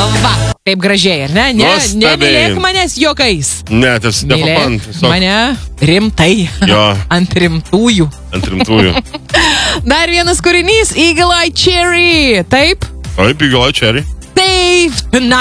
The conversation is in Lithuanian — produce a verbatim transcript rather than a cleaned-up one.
Va, taip gražiai, ar ne? Ne, nemylėk manęs juokais. Ne, tas nepapant. Mane rimtai. Jo. Ant rimtųjų. Ant rimtųjų. Dar vienas kūrinys, Eagle Eye Cherry. Taip? Taip, Eagle Eye Cherry. Taip, Tonight.